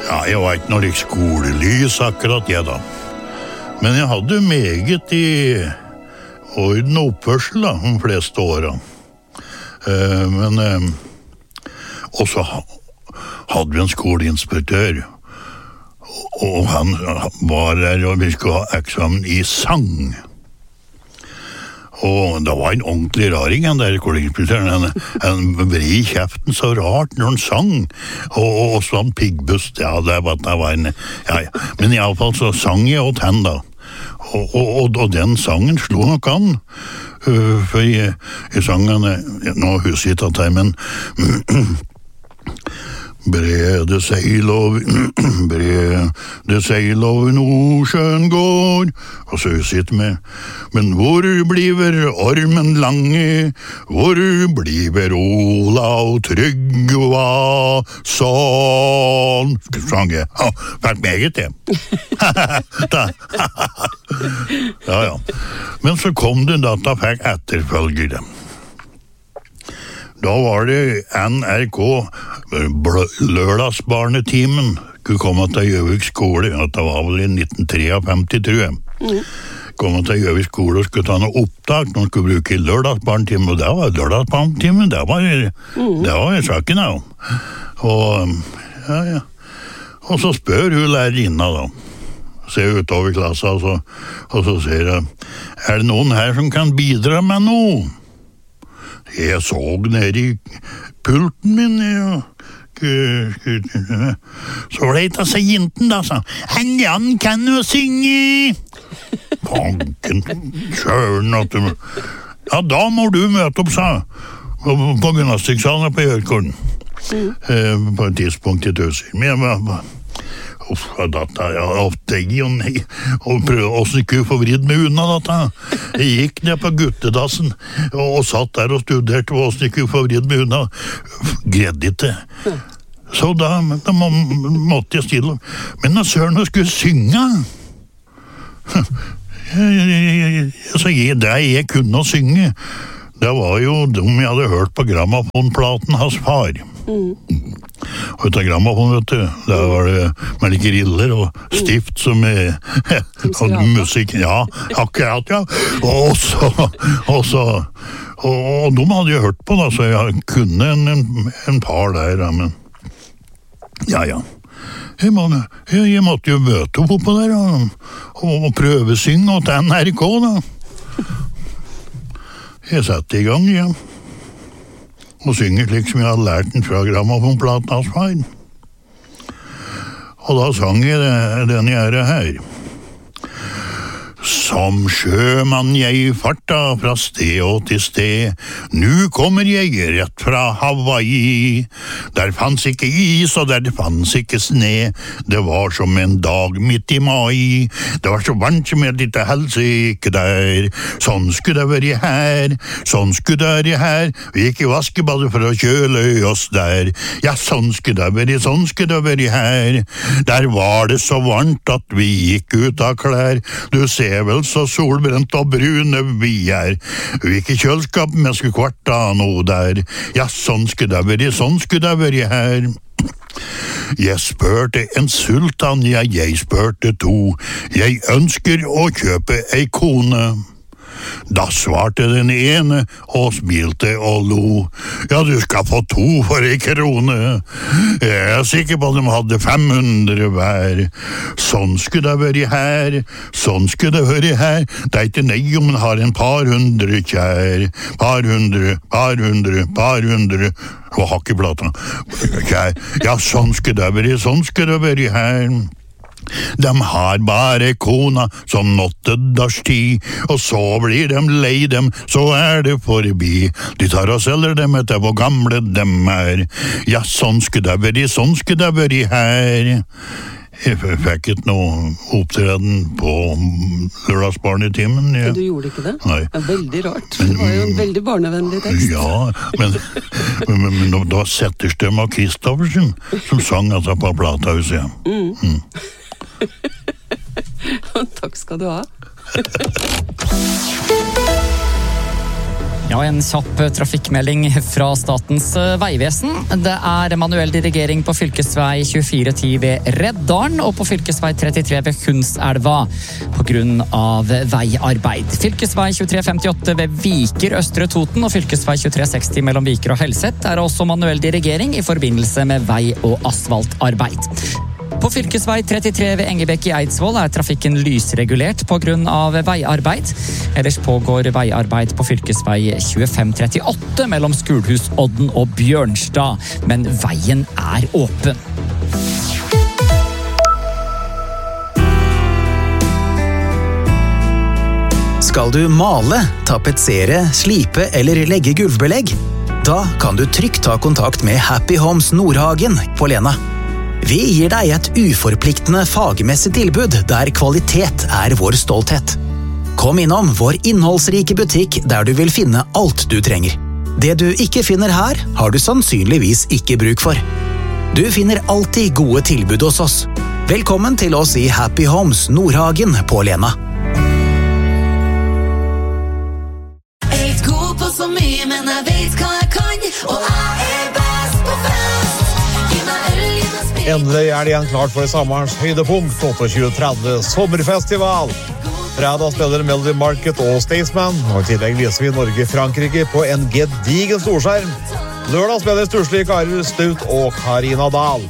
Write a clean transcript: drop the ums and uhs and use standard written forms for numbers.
Ja, jeg var ikke noe skolelys akkurat, jeg da. Men jeg hadde meget i orden og oppførsel da, de fleste årene. Og så hadde vi en skoleinspektør, og han var der, og vi skulle ha eksamen i sang. Og det var en ordentlig raring, han der skoleinspektøren. Han vred i kjeften så rart når han sang, og sånn piggbust, ja, det var en... Ja. Men i alle fall så sang jeg åt han da. Og den sangen slo nok an, for jeg sang han, nå husker jeg ikke at jeg, men brede seil over Nordsjøen går, og så husker jeg med, men hvor bliver ormen lange, hvor bliver Olav Tryggva, sånn, sang jeg, vært meget det. Ja. Men så kom det da at fikk etterfølgere. Da var det NRK, lørdagsbarnetimen, skulle komme til Gjøvik skole, det var vel i 1953, tror jeg. Komme til Gjøvik skole og skulle ta noe opptak, når man skulle bruke lørdagsbarnetimen, og det var lørdagsbarnetimen, det var saken da. Og så spør hun lærerinna da, ser utover klassa, og så sier hun, det noen her som kan bidra med noe? Jeg så ned i pulten min, så var det et av seg jinten da, sa han, Jan kan jo synge. Panken, sjøren, ja, da må du møte opp, sa på gymnastikksalen på Gjørgården, på et tidspunkt i Tøser. Men jeg var og prøvde også ikke få vridd meg unna dette. Jeg gikk ned på guttedassen og satt der og studerte og også ikke få vridd meg unna. Greide ikke. Så da måtte jeg stille. Men når Søren skulle synge, så det jeg kunne synge, det var jo dem jeg hadde hørt på grammofonplaten hans far. Og ut av grammofon, vet du, der var det med like riller og stift som og musikk, ja, akkurat, ja. Og de hadde jo hørt på da, så jeg kunne en par der, men ja. Jeg måtte jo møte opp på der og prøvesynge til NRK da. Jeg satte i gang, ja. Og synger slik som jeg hadde lært den fra grammofonplaten hans far. Og da sang jeg den jeg her. Som sjømann jeg farta fra sted og til sted, nu kommer jeg rett fra Hawaii. Der fanns ikke is og der fanns ikke sne, det var som en dag midt i mai. Det var så varmt som jeg litt helsike der, sånn skulle det være her, sånn skulle det være her. Vi gikk i vaskebadet for å kjøle oss der, ja sånn skulle det være her. Der var det så varmt at vi gikk ut av klær, du ser vel så solbrent og brune vi er. Vi gikk i kjølskap, men skulle kvarta noe der. Ja, sånn skulle det være her. Jeg spurte en sultan, ja, jeg spurte to. Jeg ønsker å kjøpe ei kone. Da svarte den ene og smilte og lo. Ja, du skal få 2 for 1 krone. Jeg sikker på at de hadde 500 hver. Sånn skulle det være her, sånn skulle det være her. Det er ikke nei om man har en par hundre kjær. Par hundre. Og hakkeplata. Kjær. Ja, sånn skulle det være her. De har bare kona som nåttedagstid, og så blir de lei dem, så det forbi. De tar og selger dem etter hvor gamle dem er. Ja, sånn skulle det være her. Jeg fikk ikke noe opptreden på lørdagsbarnetimen. Ja. Du gjorde ikke det? Nei. Det er veldig rart. Det var jo en veldig barnevennlig tekst. Ja, men det var Setterstøm og Kristoffersen som sang altså på Platahuset. Takk skal du ha. Ja, en kjapp trafikkmelding fra Statens vegvesen. Det manuell dirigering på fylkesvei 2410 ved Reddalen og på fylkesvei 33 ved Hundselva på grunn av veiarbeid. Fylkesvei 2358 ved Viker Østre Toten og fylkesvei 2360 mellom Viker og Helset også manuell dirigering i forbindelse med vei- og asfaltarbeid. På fylkesvei 33 ved Engebekk i Eidsvoll trafikken lysregulert på grunn av veiarbeid. Ellers pågår veiarbeid på fylkesvei 2538 mellom Skulhus, Odden og Bjørnstad, men veien åpen. Skal du male, tapetsere, slipe eller legge gulvbelegg? Da kan du trygt ta kontakt med Happy Homes Nordhagen på Lena. Vi gir deg et uforpliktende fagmessig tilbud der kvalitet vår stolthet. Kom innom vår innholdsrike butikk der du vil finne alt du trenger. Det du ikke finner her, har du sannsynligvis ikke bruk for. Du finner alltid gode tilbud hos oss. Velkommen til oss i Happy Homes Nordhagen på Lena. Jeg er god på så mye, men jeg vet hva jeg kan, og jeg best på fest. Gi meg øl, gi meg spil. Endelig det igjen klart for sommerens høydepunkt, 28.30 sommerfestival. Fredag spiller Melody Market og Staysman, og i tillegg viser vi Norge-Frankrike på en gedigen storskjerm. Lørdag spiller stusslige karer Stut og Karina Dahl.